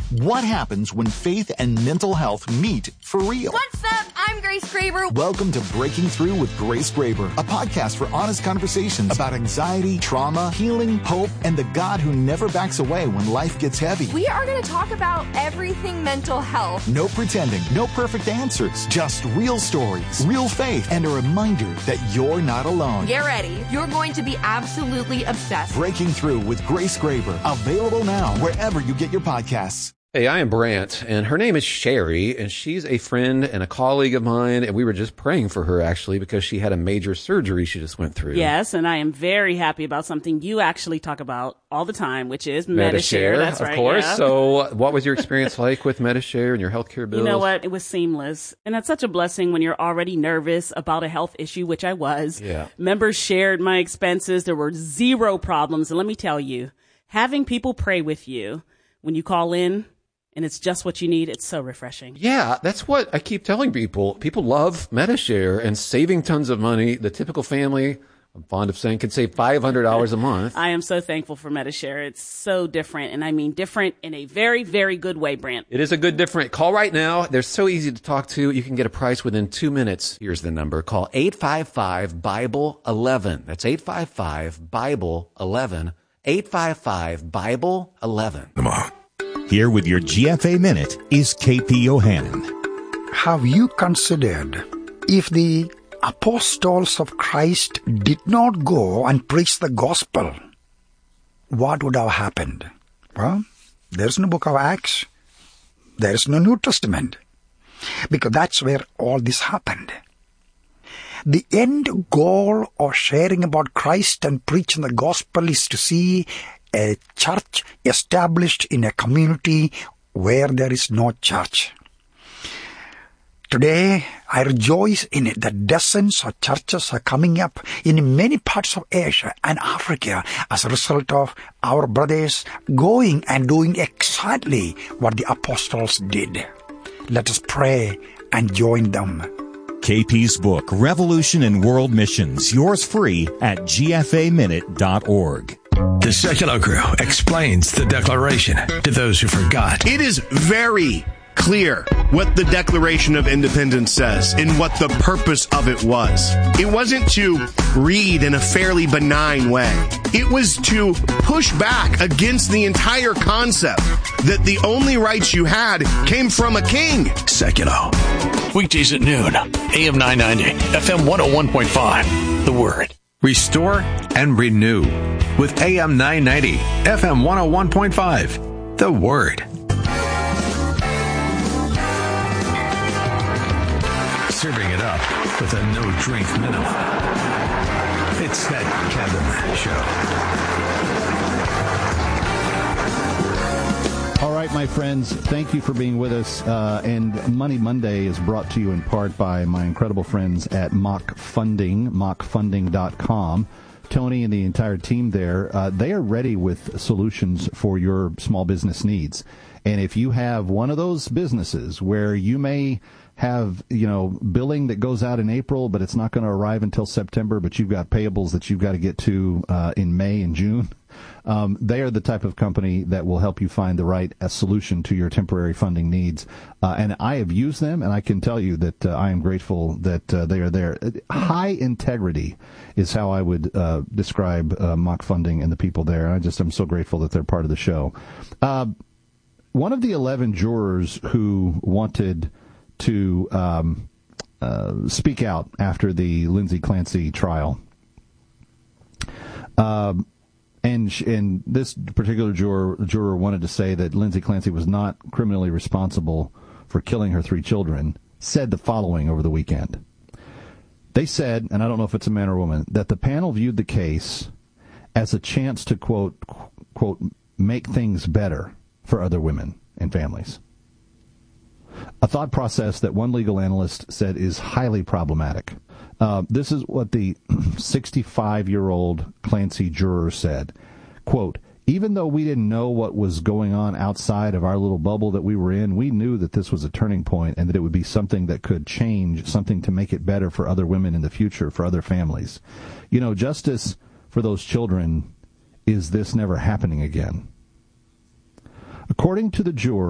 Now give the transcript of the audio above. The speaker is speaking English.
What happens when faith and mental health meet for real? What's up? I'm Grace Graber. Welcome to Breaking Through with Grace Graber, a podcast for honest conversations about anxiety, trauma, healing, hope, and the God who never backs away when life gets heavy. We are going to talk about everything mental health. No pretending, no perfect answers, just real stories, real faith, and a reminder that you're not alone. Get ready. You're going to be absolutely obsessed. Breaking Through with Grace Graber, available now wherever you get your podcasts. Hey, I am Brant, and her name is Sherry, and she's a friend and a colleague of mine, and we were just praying for her, actually, because she had a major surgery she just went through. Yes, and I am very happy about something you actually talk about all the time, which is Medi-Share. That's right, of course. Yeah. So what was your experience like with Medi-Share and your healthcare bills? You know what? It was seamless, and that's such a blessing when you're already nervous about a health issue, which I was. Yeah. Members shared my expenses. There were zero problems, and let me tell you, having people pray with you when you call in, and it's just what you need. It's so refreshing. Yeah, that's what I keep telling people. People love Medi-Share and saving tons of money. The typical family, I'm fond of saying, can save $500 a month. I am so thankful for Medi-Share. It's so different, and I mean different in a very, very good way, Brant. It is a good different. Call right now. They're so easy to talk to. You can get a price within 2 minutes. Here's the number. Call 855-BIBLE-11. That's 855-BIBLE-11. 855-BIBLE-11. Come on. Here with your GFA Minute is KP Yohannan. Have you considered if the apostles of Christ did not go and preach the gospel, what would have happened? Well, there's no book of Acts. There's no New Testament. Because that's where all this happened. The end goal of sharing about Christ and preaching the gospel is to see a church established in a community where there is no church. Today, I rejoice in it that dozens of churches are coming up in many parts of Asia and Africa as a result of our brothers going and doing exactly what the apostles did. Let us pray and join them. KP's book, Revolution in World Missions, yours free at gfaminute.org. The Secular Crew explains the Declaration to those who forgot. It is very clear what the Declaration of Independence says and what the purpose of it was. It wasn't to read in a fairly benign way. It was to push back against the entire concept that the only rights you had came from a king. Secular. Weekdays at noon, AM 990, FM 101.5. The Word. Restore and renew with AM 990, FM 101.5. The Word. Serving it up with a no-drink minimum. It's that Kevin Show. All right, my friends, thank you for being with us. And Money Monday is brought to you in part by my incredible friends at Mock Funding, mockfunding.com. Tony and the entire team there, they are ready with solutions for your small business needs. And if you have one of those businesses where you may have, billing that goes out in April, but it's not going to arrive until September, but you've got payables that you've got to get to in May and June, they are the type of company that will help you find the right solution to your temporary funding needs. And I have used them, and I can tell you that I am grateful that they are there. High integrity is how I would describe Mock Funding and the people there. And I'm so grateful that they're part of the show. One of the 11 jurors who wanted to speak out after the Lindsay Clancy trial. And this particular juror wanted to say that Lindsay Clancy was not criminally responsible for killing her 3 children, said the following over the weekend. They said, and I don't know if it's a man or a woman, that the panel viewed the case as a chance to, quote, make things better for other women and families. A thought process that one legal analyst said is highly problematic. This is what the 65-year-old Clancy juror said. Quote, even though we didn't know what was going on outside of our little bubble that we were in, we knew that this was a turning point and that it would be something that could change, something to make it better for other women in the future, for other families. Justice for those children is this never happening again. According to the juror,